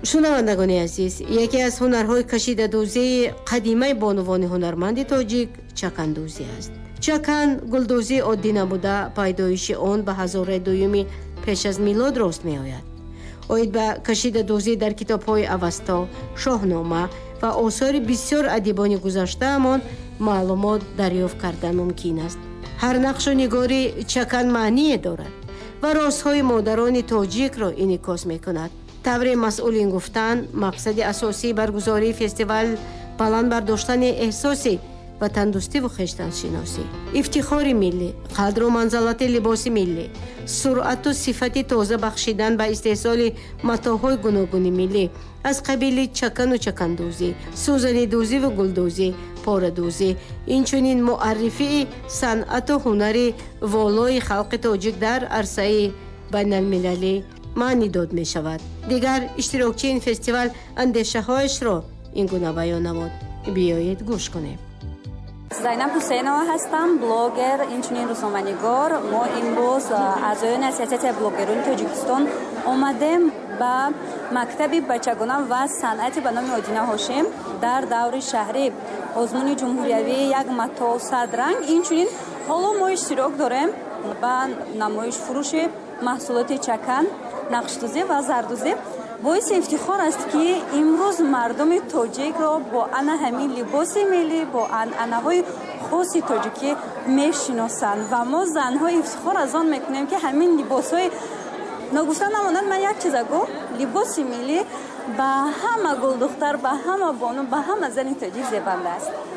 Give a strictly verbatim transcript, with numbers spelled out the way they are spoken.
шунавандагони азиз, яке аз ҳунарҳои кашидадӯзии қадимаи бонувони ҳунарманди тоҷик чакандӯзӣ аст. чакан гулдӯзии оддӣ намуда, пайдоиши он ба ҳазораи дуюми пеш аз милод рост меояд. оид ба кашидадӯзӣ дар китобҳои аваста, шоҳнома ва осори бисёр адибони гузаштаамон маълумот дарёфт кардан мумкин аст. ҳар нақшу нигори чакан маъние дорад ва розҳои модарони тоҷикро инъикос мекунад. таври масъулин гуфтан, мақсади асосии баргузории фестивал баланд бардоштани эҳсоси ватандӯстиву хештаншиносӣ, ифтихори миллӣ, қадру манзалати либоси миллӣ, суръату сифати тоза бахшидан ба истеҳсоли матоъҳои гуногуни миллӣ аз қабили чакану чакандӯзӣ, сӯзанидӯзиву гулдӯзӣ, порадӯзӣ, инчунин муаррифии санъату ҳунари волои халқи тоҷик дар арсаи байналмилалӣ маънӣ дод мешавад. дигар иштирокчии ин фестивал андешаҳояшро ин гуна баён намуд. биёед гӯш кунем. Зайнаб Ҳусейнова ҳастам, блогер, инчунин рӯзноманигор. Мо имрӯз аъзоёни Ассоатсиясияи блогерони Тоҷикистон омадем ба мактаби бачагона ва санъати ба номи Одина Ҳошим дар даври шаҳрӣ озмуни ҷумҳуриявӣ як матоъ садранг. Инчунин ҳоло мо иштирок дорем ба намоиш фурӯши маҳсулоти чакан, нақшдӯзӣ ва зардӯзӣ. боиси ифтихор аст ки имрӯз мардуми тоҷикро бо ана ҳамин либоси миллӣ, бо анъанаҳои хоси тоҷикӣ мешиносанд ва мо занҳо ифтихор аз он мекунем ки ҳамин либосҳои ногуфта намонад. ман як чиза гӯ, либоси миллӣ ба ҳама гулдухтар, ба ҳама бону, ба ҳама зани тоҷик зебанда аст.